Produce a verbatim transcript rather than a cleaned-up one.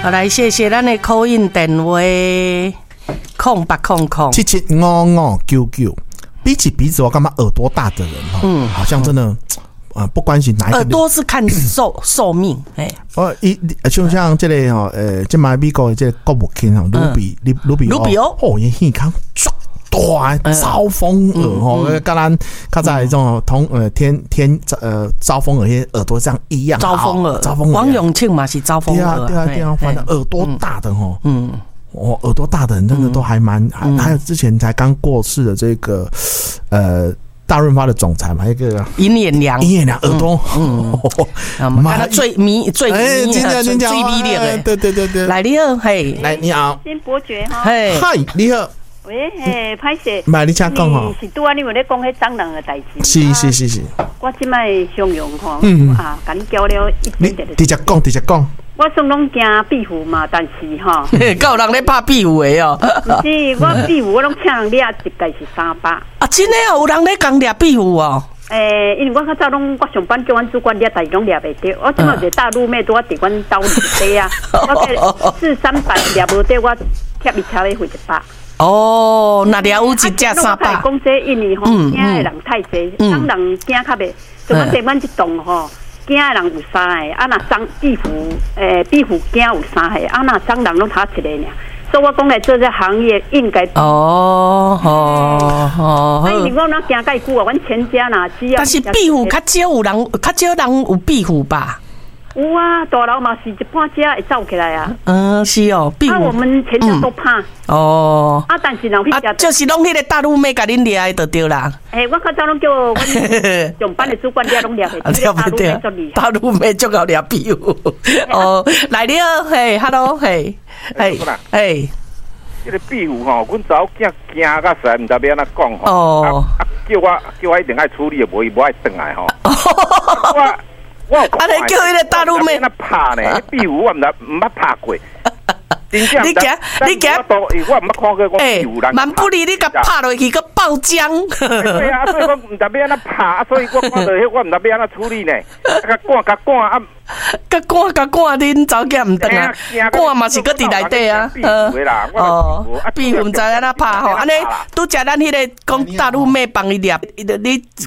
好，来谢谢咱的call in电话空八空空七七五五九九。比起鼻子，我感觉耳朵大的人哈，嗯，好像真的。呃，不关心哪一个， 耳朵是看寿寿命，哎， 哦，一就像这个哈，呃，这马美国这个国务卿哈，卢比卢卢比卢比欧， 哦，伊耳孔大，招风耳哦，跟咱刚才这种同呃天天呃招风耳些耳朵这样一样， 招风耳， 招风耳， 王永庆嘛是招风耳， 对啊对啊对啊，反正耳朵大的哈，嗯，哦，耳朵大的人真的都还蛮，还还有之前才刚过世的这个呃。大润发的总裁嘛，一个尹衍良， 尹衍良耳朵，嗯， 看他最迷最哎， 迷最最迷恋的， 对对对对， 来你好，嘿， 来你好， 先伯爵哈， 嘿， 嗨，你好， 喂，嘿，歹势， 买你请讲哈， 是拄啊，你有咧讲迄蟑螂的代志， 是是是是， 我即摆形容吼，嗯啊，甲你交了一点点， 直接讲直接讲。 我算拢惊壁虎嘛，但是吼， 够人咧拍壁虎的哦。 不是，我壁虎我拢请人掠一概是三百。 啊，真的哦，有人咧讲掠壁虎哦。 诶、欸，因为我较早拢我上班叫阮主管掠，但是拢掠袂着。我即摆一个大陆妹拄我伫阮兜里底啊，我四三百掠无着，我贴伊车咧赔一百。 哦，那掠有一只三百。 讲这因为吼，惊的人太济，当人惊较袂，就阮台湾一栋吼。惊的人有三个，啊那蟑壁虎，诶壁虎惊有三个，啊那蟑螂拢他一个尔。所以我讲来做这行业应该哦哦哦。 所以你讲那惊介久啊，阮全家哪只要。 但是壁虎较少有人，较少人有壁虎吧？ 有啊，大楼嘛是一半只会走起来啊。 嗯，是哦，壁虎。 啊，我们全家都怕。 哦。 啊，但是人去啊，就是拢迄个大陆妹甲恁掠的就对啦。 诶，我较早拢叫阮上班的主管掠拢掠的， 掠不着。大陆妹足够掠壁虎。哦，来了，嘿 ，hello， 嘿，嘿，嘿。 这个壁虎吼，阮早囝惊甲实，唔知要安怎讲吼。 哦。 啊，叫我叫我一定爱处理，无伊无爱转来吼。我。我啊！ 你叫迄个大陆妹那拍呢？壁虎我唔唔捌拍过。 你惊你惊！ 我唔捌看过讲壁虎人。 蛮不利，你甲拍落去个爆浆。 对啊，所以我唔知要安怎拍，所以我看到迄我唔知要安怎处理呢？甲赶甲赶啊！ 甲赶甲赶，恁早囝唔等啊！赶嘛是搁伫内底啊。哦，壁虎唔知安怎拍吼？安尼拄则咱迄个讲大陆妹帮伊掠，你